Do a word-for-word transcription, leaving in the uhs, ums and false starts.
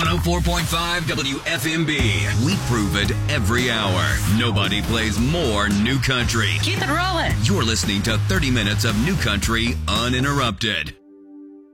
one oh four point five W F M B. We prove it every hour. Nobody plays more new country. Keep it rolling. You're listening to thirty minutes of new country uninterrupted.